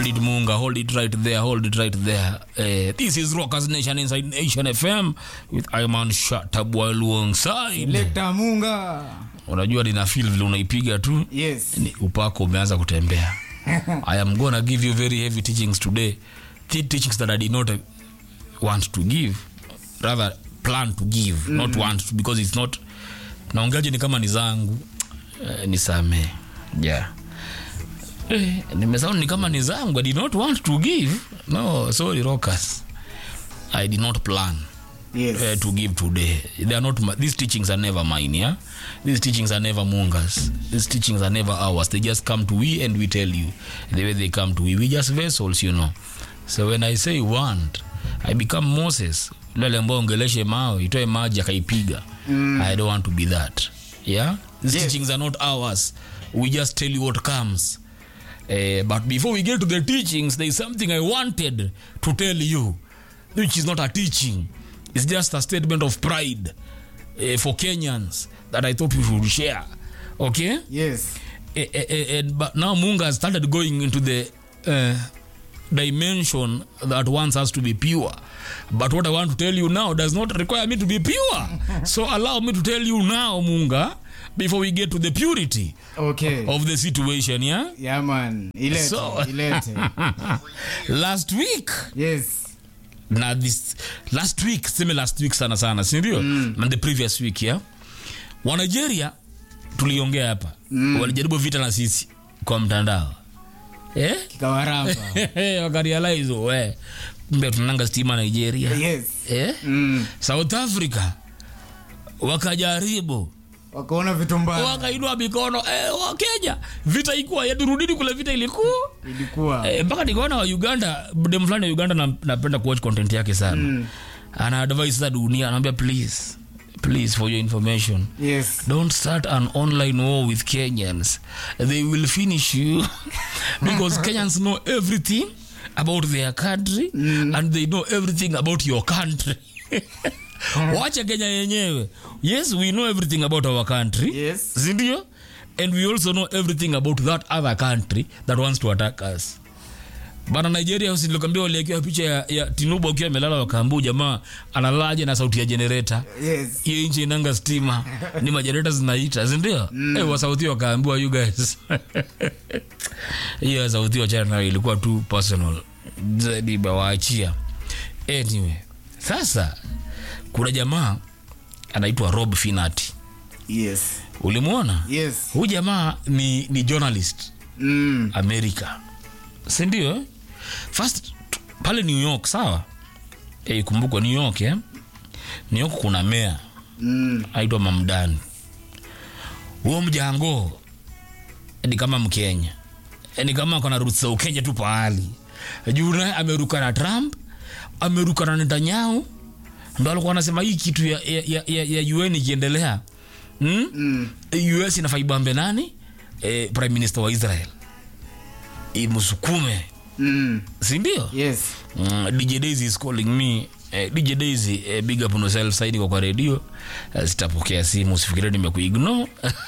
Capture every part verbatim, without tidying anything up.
Hold it Munga, hold it right there, hold it right there. Uh, this is Rockers Nation inside Nation F M with Iman Shatabwa alongside Selector Munga. Unajua nina feel vile unaipiga tu. Yes. Ni upako umeanza kutembea. I am gonna give you very heavy teachings today. The teachings that I did not want to give, rather plan to give, mm. not want to, because it's not. Naongeaje ni kama ni zangu. Uh, nisame. Yeah. Eh, nimesound ni kama ni zangu. I did not want to give. No, sorry Rockers. I did not plan. Yes. Uh, to give today. They are not my, these teachings are never mine, yeah? These teachings are never Munga's. These teachings are never ours. They just come to we and we tell you. The way they come to we, we just vessels, you know. So when I say want, I become Moses. Lele ambao ongeleshe mawe, itoe maji akaipiga. Mm. I don't want to be that. Yeah? These yes. teachings are not ours. We just tell you what comes. Uh, but before we get to the teachings, there is something I wanted to tell you, which is not a teaching. It's just a statement of pride uh, for Kenyans that I thought we should share. Okay? Yes. Uh, uh, uh, uh, but now Munga has started going into the uh, dimension that wants us to be pure. But what I want to tell you now does not require me to be pure. So allow me to tell you now, Munga, before we get to the purity okay. of the situation, yeah? Yeah, man. Ilete, so, ilete. Last week. Yes. Now this last week, same last week sana sana, si ndio? Mm. And the previous week, yeah? Wa Nigeria tuliongea hapa. Mm. Walijaribu vita na sisi kwa mtandao. Eh? Kikawaramba. Wakarealize we mbe tunanga stima Nigeria. Yes. Eh? Mm. South Africa wakajaribu wakaona vitu mbaya, wakainua mikono eh wa Kenya vita ilikuwa yetu, rudini kule vita ilikuwa ilikuwa eh, mpaka nikaona wa Uganda dem fulani wa Uganda na napenda kuwatch content yake sana. Mm. Ana advice za dunia, anambia please please for your information, yes, don't start an online war with Kenyans, they will finish you. Because Kenyans know everything about their country. Mm. And they know everything about your country. Wacha Kenya yenyewe. Yes, we know everything about our country. Yes. Zindio? And we also know everything about that other country that wants to attack us. Bana Nigeria usilikwambia waliwekea picha ya, ya Tinubu akiwa amelala wakaambu jamaa analaje na sauti ya generator. Yes. Hiyo nje inanga stima. Ni magenerator zinaita, si ndio? Mm. Eh, wa sauti wakaambiwa you guys. Hiyo sauti wa chana ilikuwa too personal. Zaidi bawaachia. Anyway, sasa kuna jamaa anaitwa Rob Finati. Yes. Ulimuona? Yes. Huyu jamaa ni ni journalist. Mm. America. Si ndio? First pale New York, sawa? Eh, kumbuka New York, eh? New York kuna mayor. Mm. Aitwa Mamdani. Huyo mjango ni kama Mkenya. Ni kama kuna roots za Kenya tu pahali. Juna ameruka na Trump, ameruka na Netanyahu. Ndio alikuwa anasema hii kitu ya ya ya, ya U N ikiendelea. Hmm? Mm. U S inafaa ibambe nani? Eh, Prime Minister wa Israel. Imusukume. Mm. Si ndio? Yes. Mm, D J Daisy is calling me. Eh, D J Daisy, eh, big up on yourself side kwa radio. Eh, sitapokea simu, usifikiri nimekuignore.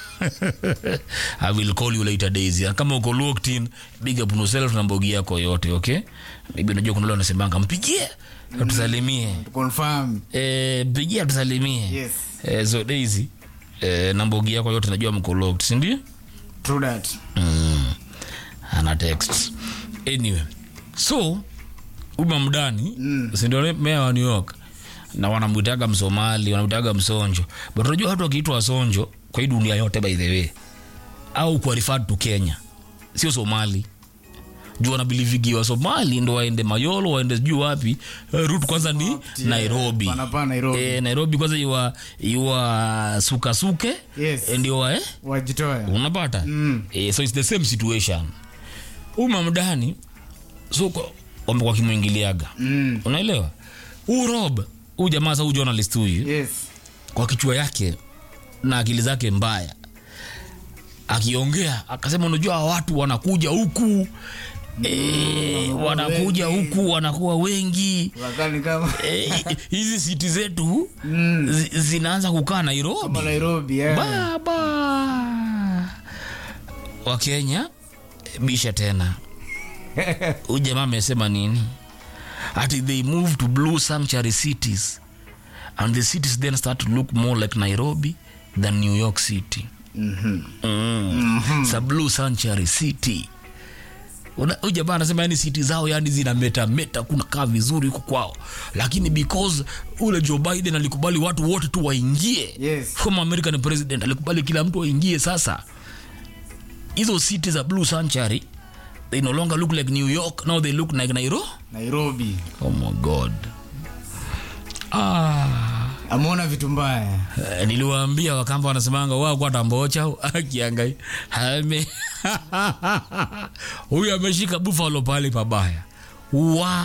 I will call you later Daisy. Kama uko locked in, big up on yourself na mbogi yako yote, okay? Maybe unajua kuna leo anasemanga mpigie, mm. tusalimie. Confirm. Eh, mpigie tusalimie. Yes. Eh, so Daisy, eh, na mbogi yako yote najua mko locked, si ndio? True that. Mm. Ana text. Anyway, so Uma Mdani, mm. si ndio mayor wa New York, na wanamuitaga Msomali, wanamuitaga Msonjo. But unajua watu wakiitwa Wasonjo kwa hii dunia yote by the way, au kwa referred to Kenya, sio Somali. Juu wana believe wa Somali ndo waende Mayolo, waende sijui wapi. Uh, route kwanza ni yeah. Nairobi. Panapa Nairobi. Eh, Nairobi kwanza iwa iwa suka suke. Yes. Ndio wa eh? Wajitoa. Unapata? Mm. Eh, so it's the same situation. Uma Mdani so wamekuwa kimuingiliaga. Mm. Unaelewa? Huyu Rob, huyu jamaa sasa huyu journalist huyu. Yes. Kwa kichwa yake na akili zake mbaya, akiongea akasema unajua watu wanakuja huku, eh, mm, wanakuja huku wanakuwa wengi wakani kama hizi eh, city zetu mm. zi, zinaanza kukaa Nairobi kama Nairobi yeah. Baba wa Kenya bisha tena Huyu jamaa amesema nini? Ati they move to blue sanctuary cities and the cities then start to look more like Nairobi than New York City. Mhm. Mm. Mhm. Sa blue sanctuary city. Huyu jamaa anasema yani city zao yani zina meta meta kuna kaa vizuri huko kwao. Lakini because ule Joe Biden alikubali watu wote tu waingie. Yes. Kama American president alikubali kila mtu waingie sasa. Hizo cities za blue sanctuary they no longer look like New York, now they look like Nairobi. Nairobi. Oh my god. Ah, Ameona vitu mbaya. Uh, niliwaambia Wakamba wanasemanga wao kwa tambocha akiangai. Hame. Huyu ameshika buffalo pale pabaya. Wa.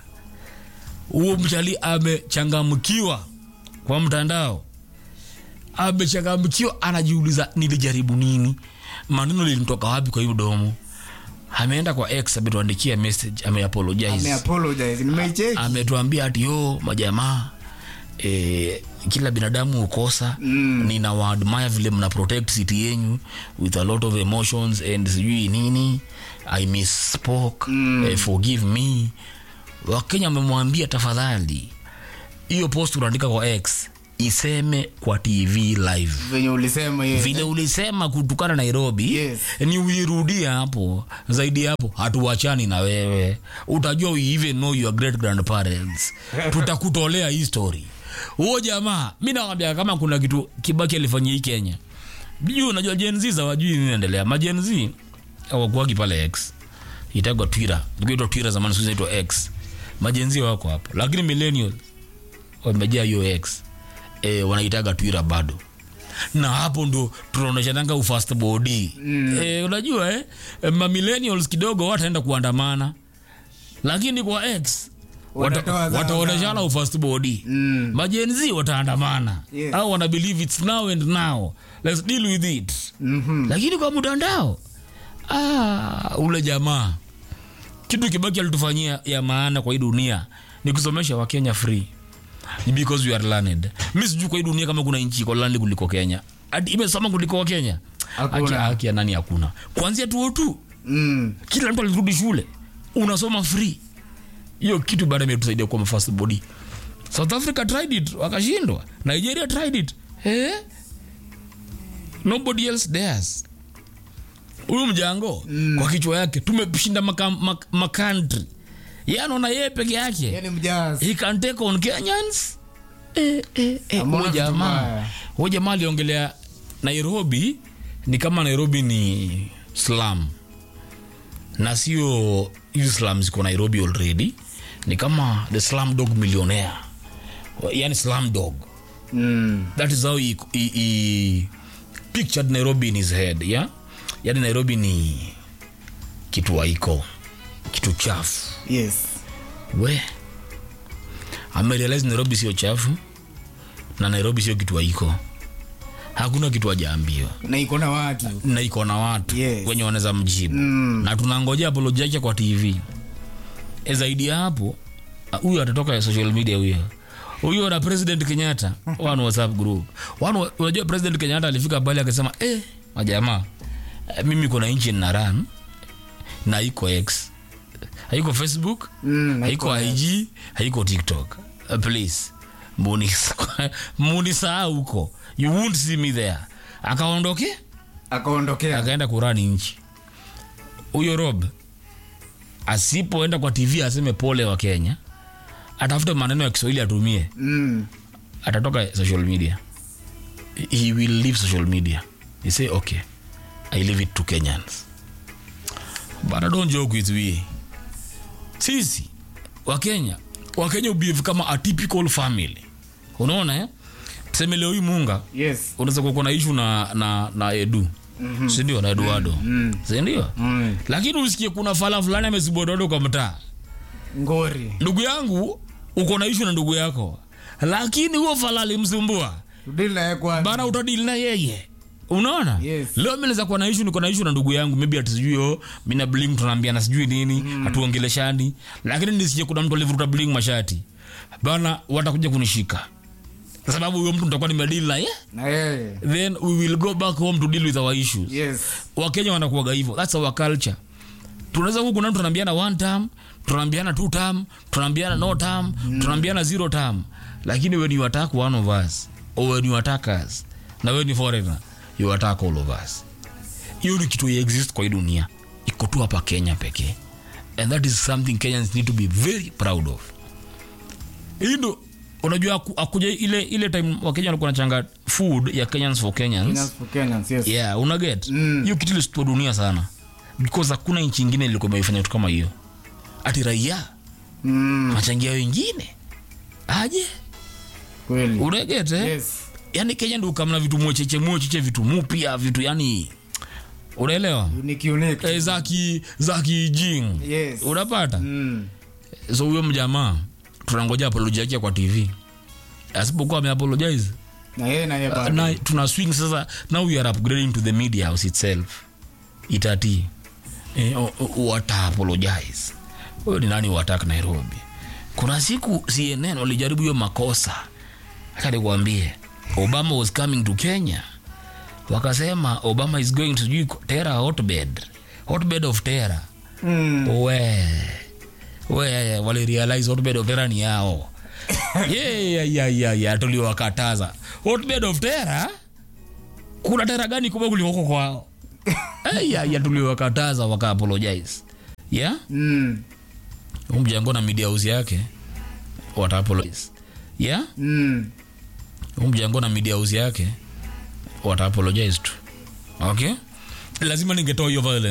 Huyo mchali amechangamkiwa kwa mtandao. Amechangamkiwa anajiuliza nilijaribu nini? Maneno lilimtoka wapi kwa hiyo domo? Ameenda kwa X ametuandikia message, ame apologize. Ame apologize. Nimeicheki. Ametuambia ati yo majamaa eh, kila binadamu ukosa. Mm. Nina waadmire vile mna protect city yenu with a lot of emotions and sijui nini. I misspoke. Mm. Eh, forgive me. Wakenya wamemwambia tafadhali hiyo post unaandika kwa X iseme kwa T V live. Venye ulisema yeye. Vile ulisema kutukana Nairobi. Yes. Ni uirudia hapo. Zaidi hapo hatuachani na wewe. Utajua we even know your great grandparents. Tutakutolea history. Huo jamaa mimi nakwambia kama kuna kitu Kibaki alifanyia hii Kenya. Bijuu unajua Gen Z hawajui nini inaendelea. Ma Gen Z hawakuagi pale X. Itagwa Twitter. Tukiitwa Twitter zamani sasa inaitwa X. Ma Gen Z wako hapo. Lakini millennial wamejaa hiyo X. Eh, wanaitaga Twitter bado. Na hapo ndo tunaonesha nanga ufast body. Mm. Eh, unajua eh ma millennials kidogo wataenda kuandamana. Lakini kwa X wataoneshana ufast body. Mm. Ma Gen Z wataandamana. Yes. Au wana believe it's now and now. Let's deal with it. Mhm. Lakini kwa mtandao ah ule jamaa kitu Kibaki alitufanyia ya maana kwa hii dunia ni kusomesha Wakenya free. Because we are learned. Mimi sijui kwa hii dunia kama kuna nchi iko learned kuliko Kenya. Hadi imesoma kuliko Kenya. Hakuna haki ya nani hakuna. Kuanzia tu tu. Mm. Kila mtu alirudi shule. Unasoma free. Hiyo kitu baada imetusaidia kwa fast body. South Africa tried it wakashindwa. Nigeria tried it. Eh? Nobody else dares. Huyu mjango mm. kwa kichwa yake tumeshinda makantri. Yeye anaona yeye peke yake. Yeye ni mjazi. He can take on Kenyans. Eh eh eh. Huyo jamaa. Huyo jamaa aliongelea Nairobi ni kama Nairobi ni slum. Na sio Islam ziko Nairobi already. Ni kama the slum dog millionaire. Yani slum dog. Mm. That is how he, he, he pictured Nairobi in his head, yeah? Yani Nairobi ni kitu haiko. Kitu chafu. Yes. We amerealize Nairobi sio chafu na Nairobi sio kitu haiko. Hakuna kitu hajaambiwa. Na iko na watu. Na iko na watu. Yes. Wenye wanaweza mjibu. Mm. Na tunangojea apology yake kwa T V. E zaidi hapo huyo atatoka ya social media huyo. Huyo na President Kenyatta one WhatsApp group. One unajua President Kenyatta alifika pale akasema eh majamaa mimi kuna nchi nina run na iko X. Haiko Facebook, mm, haiko I G, haiko TikTok. Uh, please. Muni muni saa huko. You won't see me there. Akaondoke? Akaondokea. Akaenda kurani nchi. Huyo Rob asipoenda kwa T V aseme pole wa Kenya, atafuta maneno ya Kiswahili atumie. Mm. Atatoka social media. He will leave social media. He say okay. I leave it to Kenyans. But I don't joke with we. Sisi Wakenya, Wakenya ubehave kama a typical family. Unaona eh? Tuseme leo hii Munga. Yes. Unaweza kuwa na issue na na na Edu. Mm-hmm. Si ndio na Eduardo. Mm-hmm. Si ndio? Mm. Lakini usikie kuna fala fulani amesibododo kwa mtaa. Ngori. Ndugu yangu uko na issue na ndugu yako. Lakini huo fala alimsumbua. Tudili na yeye kwanza. Bana utadili na yeye. Unaona? Yes. Leo mimi naweza kuwa na issue niko na issue na ndugu yangu, maybe atisijui mimi na bling tunaambia na sijui nini, mm. hatuongeleshani. Lakini nisije kuna mtu alivuta bling mashati. Bana watakuja kunishika. Kwa sababu huyo mtu nitakuwa nimedeal na yeye. Na yeye. Then we will go back home to deal with our issues. Yes. Wakenya wanakuwa hivyo. That's our culture. tunaweza huko kuna tunaambiana one term, tunaambiana two term, tunaambiana no term, mm. tunaambiana zero term. Lakini when you attack one of us or when you attack us, na when you foreigner, you attack all of us. Hiyo ni kitu exist kwa hii dunia. Iko tu hapa Kenya pekee. And that is something Kenyans need to be very proud of. Hindo unajua akuja ile ile time wa Kenya walikuwa wanachanga food ya Kenyans for Kenyans. Kenyans for Kenyans, yes. Yeah, una get. Mm. Hiyo kitu ile dunia sana. Because hakuna nchi nyingine ilikuwa imefanya kitu kama hiyo. Ati raia. Mm. Machangia wengine. Aje? Kweli. Una get eh? Yes. Yani Kenya ndio kama vitu mwecheche mwecheche vitu mpya vitu yani unaelewa? Unique unique. Eh, zaki zaki jing. Yes. Unapata? Mm. So huyo mjamaa tunangoja apology yake kwa T V. Asipokuwa ame apologize. Na yeye na yeye bado. Na tuna swing sasa, now we are upgrading to the media house itself. Itati. Eh, what apologize. Wewe ni nani wataka Nairobi? Kuna siku C N N walijaribu hiyo makosa. Akali kuambie Obama was coming to Kenya. Wakasema Obama is going to do terror hotbed. Hotbed of terror. Mm. We. We wale realize hotbed of terror ni yao. Yeah yeah yeah yeah yeah tuliwakataza. Hotbed of terror? Kuna terror gani kubwa kuliko kwao? Eh yeah yeah tuliwakataza waka apologize. Yeah? Mm. Umjango na media house yake wata apologize. Yeah? Mm. Umjango na media house yake wata apologize tu. Okay? Lazima ningetoa hiyo violence.